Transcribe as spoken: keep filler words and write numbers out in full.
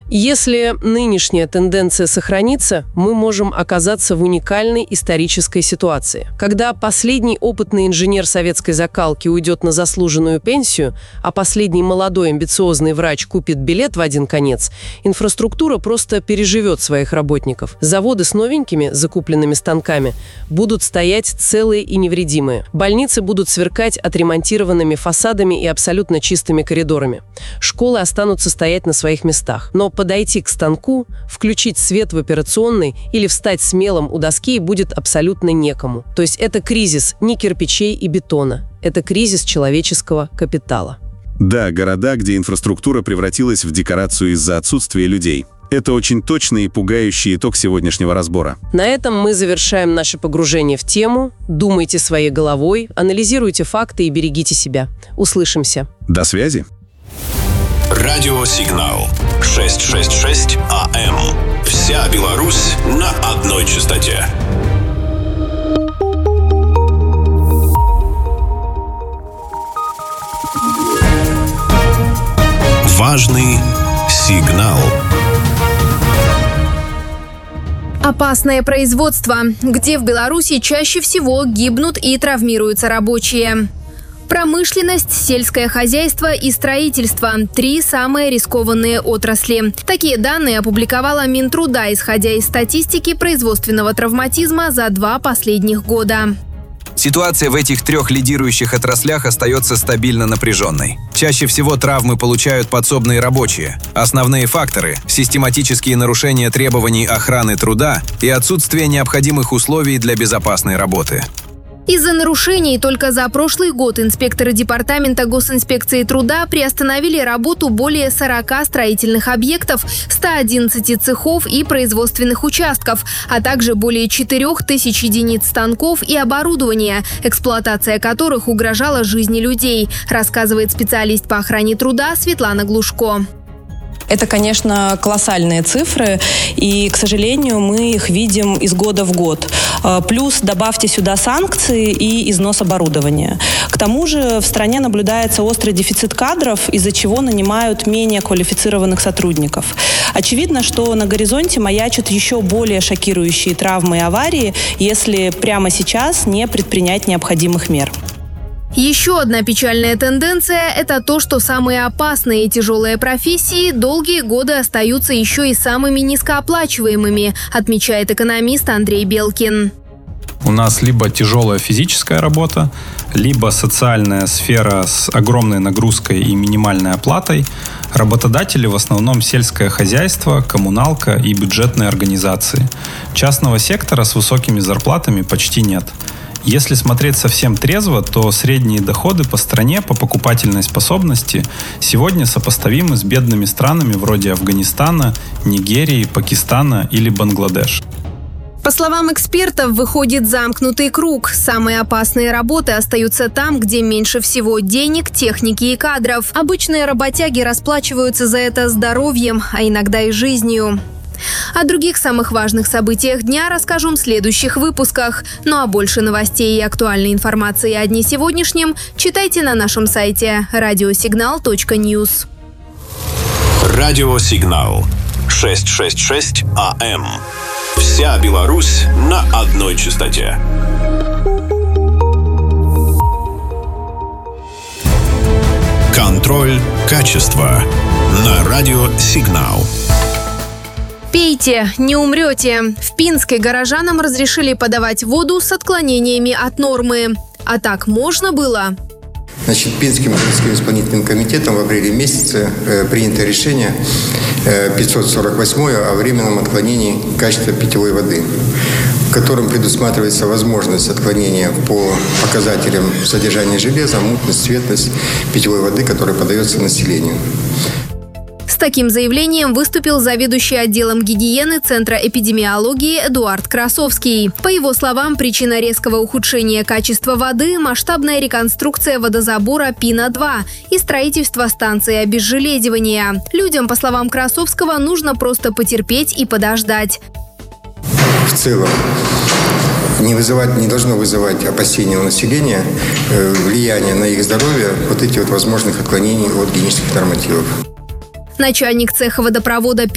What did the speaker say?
Если нынешняя тенденция сохранится, мы можем оказаться в уникальной исторической ситуации. Когда последний опытный инженер советской закалки уйдет на заслуженную пенсию, а последний молодой амбициозный врач купит билет в один конец, инфраструктура просто переживет своих работников. Заводы с новенькими, закупленными станками, будут стоять целые и невредимые. Больницы будут сверкать отремонтированными фасадами и абсолютно чистыми коридорами. Школы останутся стоять на своих местах. Но подойти к станку, включить свет в операционной или встать смелым у доски будет абсолютно некому. То есть это кризис не кирпичей и бетона, это кризис человеческого капитала. Да, города, где инфраструктура превратилась в декорацию из-за отсутствия людей. Это очень точный и пугающий итог сегодняшнего разбора. На этом мы завершаем наше погружение в тему. Думайте своей головой, анализируйте факты и берегите себя. Услышимся. До связи. Радиосигнал шестьсот шестьдесят шесть АМ. Вся Беларусь на одной частоте. Важный сигнал. Опасное производство, где в Беларуси чаще всего гибнут и травмируются рабочие. Промышленность, сельское хозяйство и строительство – три самые рискованные отрасли. Такие данные опубликовала Минтруда, исходя из статистики производственного травматизма за два последних года. Ситуация в этих трех лидирующих отраслях остается стабильно напряженной. Чаще всего травмы получают подсобные рабочие. Основные факторы – систематические нарушения требований охраны труда и отсутствие необходимых условий для безопасной работы. Из-за нарушений только за прошлый год инспекторы Департамента госинспекции труда приостановили работу более сорока строительных объектов, ста одиннадцати цехов и производственных участков, а также более четырёх тысяч единиц станков и оборудования, эксплуатация которых угрожала жизни людей, рассказывает специалист по охране труда Светлана Глушко. Это, конечно, колоссальные цифры, и, к сожалению, мы их видим из года в год. Плюс добавьте сюда санкции и износ оборудования. К тому же в стране наблюдается острый дефицит кадров, из-за чего нанимают менее квалифицированных сотрудников. Очевидно, что на горизонте маячат еще более шокирующие травмы и аварии, если прямо сейчас не предпринять необходимых мер. Еще одна печальная тенденция – это то, что самые опасные и тяжелые профессии долгие годы остаются еще и самыми низкооплачиваемыми, отмечает экономист Андрей Белкин. У нас либо тяжелая физическая работа, либо социальная сфера с огромной нагрузкой и минимальной оплатой. Работодатели в основном сельское хозяйство, коммуналка и бюджетные организации. Частного сектора с высокими зарплатами почти нет. Если смотреть совсем трезво, то средние доходы по стране по покупательной способности сегодня сопоставимы с бедными странами вроде Афганистана, Нигерии, Пакистана или Бангладеш. По словам экспертов, выходит замкнутый круг. Самые опасные работы остаются там, где меньше всего денег, техники и кадров. Обычные работяги расплачиваются за это здоровьем, а иногда и жизнью. О других самых важных событиях дня расскажем в следующих выпусках. Ну а больше новостей и актуальной информации о дне сегодняшнем читайте на нашем сайте радиосигнал точка ньюс. Радиосигнал шестьсот шестьдесят шесть АМ. Вся Беларусь на одной частоте. Контроль качества на радиосигнал. Пейте, не умрете. В Пинске горожанам разрешили подавать воду с отклонениями от нормы. А так можно было? Значит, Пинским городским исполнительным комитетом в апреле месяце э, принято решение э, пятьсот сорок восьмое о временном отклонении качества питьевой воды, в котором предусматривается возможность отклонения по показателям содержания железа, мутность, цветность питьевой воды, которая подается населению. С таким заявлением выступил заведующий отделом гигиены Центра эпидемиологии Эдуард Красовский. По его словам, причина резкого ухудшения качества воды – масштабная реконструкция водозабора Пина два и строительство станции обезжеледивания. Людям, по словам Красовского, нужно просто потерпеть и подождать. В целом, не, вызывать, не должно вызывать опасения у населения, э, влияние на их здоровье вот эти вот возможных отклонений от гигиенических нормативов. Начальник цеха водопровода